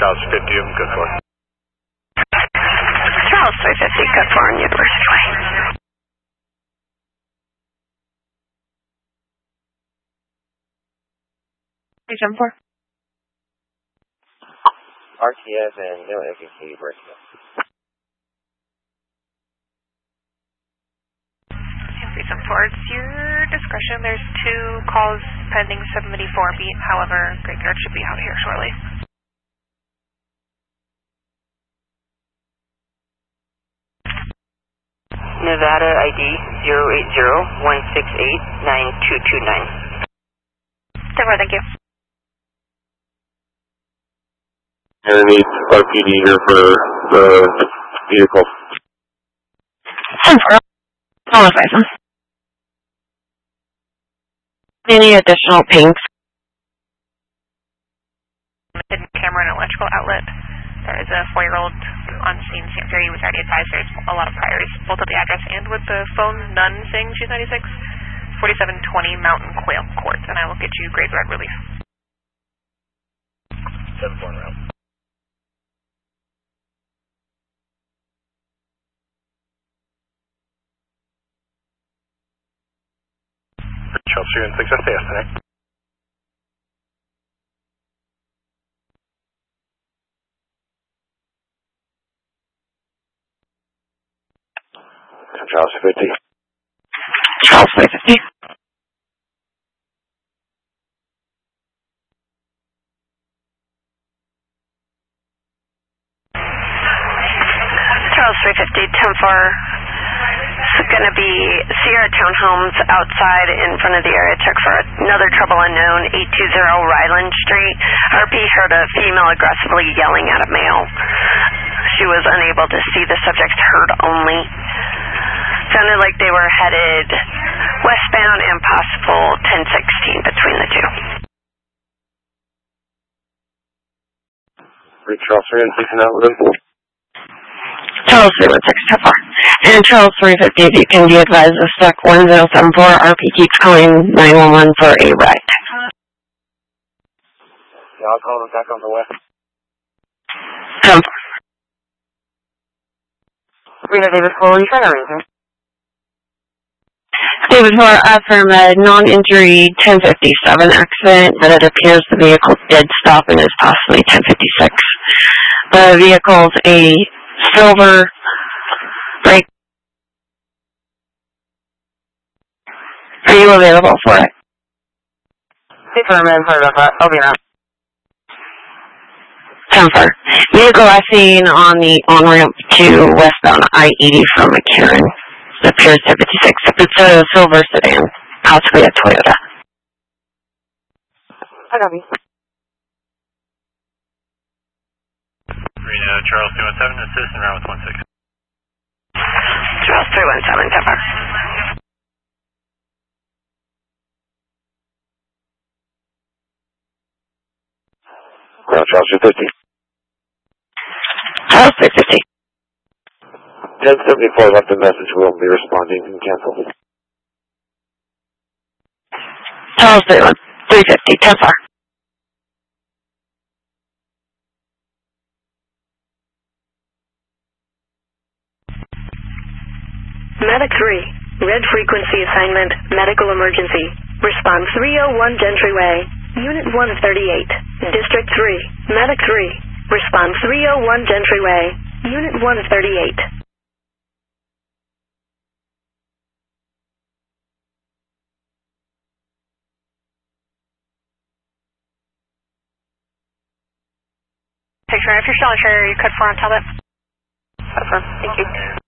Charles 50, good for. Charles 350, good for on University Way. Hey, 74. RTS and no FEC Bristol. It's your discretion. There's 2 calls pending 74 beat. However, Graveyard should be out here shortly. Nevada ID 080-168-9229. Thank you. I need RPD here for the vehicle. 10-4. All license. Any additional pings? Hidden camera and electrical outlet. There is a 4-year-old on scene. He was already advised. There's a lot of priors, both at the address and with the phone. None saying she's 96. 4720 Mountain Quail Court, and I will get you Graveyard relief. 7-4 round. Chelsea and 6 SAS today. Charles 50. Charles 350. Charles 350, 10-4. It's going to be Sierra Townhomes outside in front of the area check for another trouble unknown, 820 Ryland Street. RP heard a female aggressively yelling at a male. She was unable to see the subject, heard only. Sounded like they were headed westbound and possible 1016 between the 2. Reach Charles 3 and 6 out with him. Charles 316, 10-4. And Charles 350, if you can be advised of SEC 1074, RP keeps calling 911 for a ride. Yeah, I'll call them back on the west. 10-4. Reno David Cole, you trying to reason? David Hoare, affirm a non-injury 1057 accident, but it appears the vehicle did stop and is possibly 1056. The vehicle's a silver brake. Are you available for it? Sorry about that. I'll be around. 10-4. Vehicle I seen on the on-ramp to westbound I-80 from McCarran. It appears 1056. It's a silver sedan, possibly a Toyota. I got you. Reno, Charles 217, assist and round with 16. Charles 317, 10-4. Ground Charles 250. Charles 350. 1074 left a message, will be responding and cancel. Charles 350, 10-4. Medic 3, red frequency assignment, medical emergency. Response 301 Gentry Way, Unit 138. District 3, Medic 3, response 301 Gentry Way, Unit 138. Picture, if you're still on trailer, you could 4 on Talbot. Affirm. Thank you.